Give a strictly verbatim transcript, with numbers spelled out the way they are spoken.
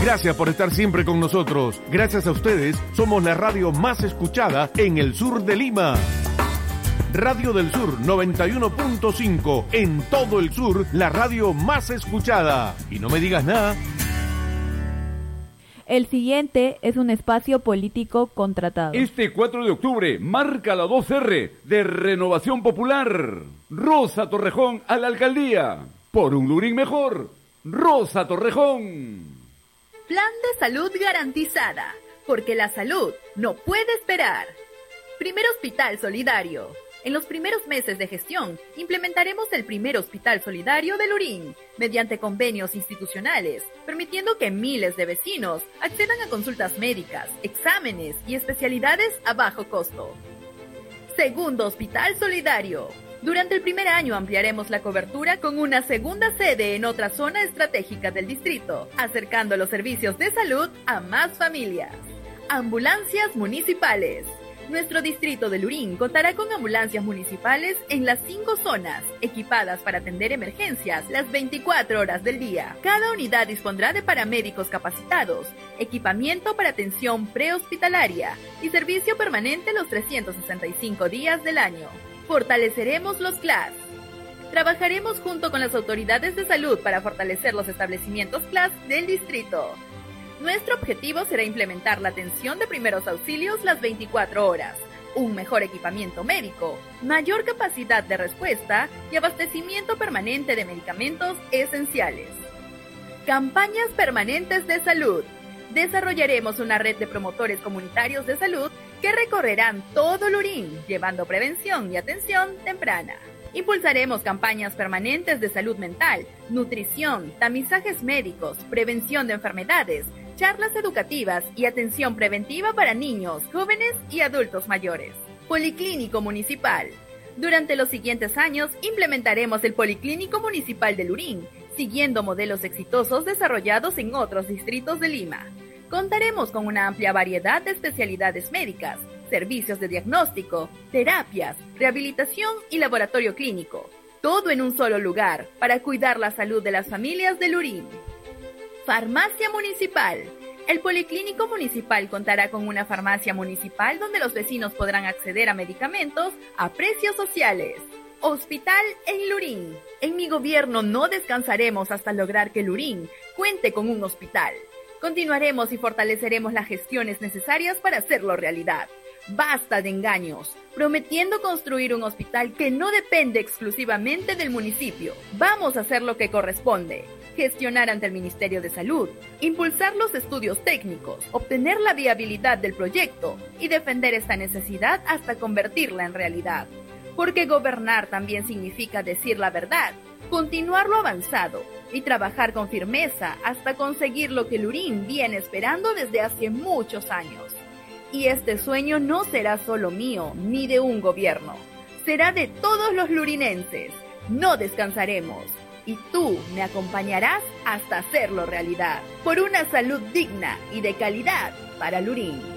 Gracias por estar siempre con nosotros. Gracias a ustedes, somos la radio más escuchada en el sur de Lima. Radio del Sur noventa y uno punto cinco. En todo el sur, la radio más escuchada. Y no me digas nada. El siguiente es un espacio político contratado. Este cuatro de octubre marca la dos erre de Renovación Popular. Rosa Torrejón a la alcaldía. Por un Lurín mejor. Rosa Torrejón. Plan de salud garantizada, porque la salud no puede esperar. Primer Hospital Solidario. En los primeros meses de gestión, implementaremos el primer Hospital Solidario de Lurín, mediante convenios institucionales, permitiendo que miles de vecinos accedan a consultas médicas, exámenes y especialidades a bajo costo. Segundo Hospital Solidario. Durante el primer año ampliaremos la cobertura con una segunda sede en otra zona estratégica del distrito, acercando los servicios de salud a más familias. Ambulancias municipales. Nuestro distrito de Lurín contará con ambulancias municipales en las cinco zonas, equipadas para atender emergencias las veinticuatro horas del día. Cada unidad dispondrá de paramédicos capacitados, equipamiento para atención prehospitalaria y servicio permanente los trescientos sesenta y cinco días del año. Fortaleceremos los C L A S. Trabajaremos junto con las autoridades de salud para fortalecer los establecimientos C L A S del distrito. Nuestro objetivo será implementar la atención de primeros auxilios las veinticuatro horas, un mejor equipamiento médico, mayor capacidad de respuesta y abastecimiento permanente de medicamentos esenciales. Campañas permanentes de salud. Desarrollaremos una red de promotores comunitarios de salud que recorrerán todo Lurín, llevando prevención y atención temprana. Impulsaremos campañas permanentes de salud mental, nutrición, tamizajes médicos, prevención de enfermedades, charlas educativas y atención preventiva para niños, jóvenes y adultos mayores. Policlínico Municipal. Durante los siguientes años implementaremos el Policlínico Municipal de Lurín, siguiendo modelos exitosos desarrollados en otros distritos de Lima. Contaremos con una amplia variedad de especialidades médicas, servicios de diagnóstico, terapias, rehabilitación y laboratorio clínico. Todo en un solo lugar para cuidar la salud de las familias de Lurín. Farmacia Municipal. El Policlínico Municipal contará con una farmacia municipal donde los vecinos podrán acceder a medicamentos a precios sociales. Hospital en Lurín. En mi gobierno no descansaremos hasta lograr que Lurín cuente con un hospital. Continuaremos y fortaleceremos las gestiones necesarias para hacerlo realidad. Basta de engaños, prometiendo construir un hospital que no depende exclusivamente del municipio. Vamos a hacer lo que corresponde. Gestionar ante el Ministerio de Salud, impulsar los estudios técnicos, obtener la viabilidad del proyecto y defender esta necesidad hasta convertirla en realidad. Porque gobernar también significa decir la verdad, continuar lo avanzado y trabajar con firmeza hasta conseguir lo que Lurín viene esperando desde hace muchos años. Y este sueño no será solo mío ni de un gobierno, será de todos los lurinenses. No descansaremos. Y tú me acompañarás hasta hacerlo realidad, por una salud digna y de calidad para Lurín.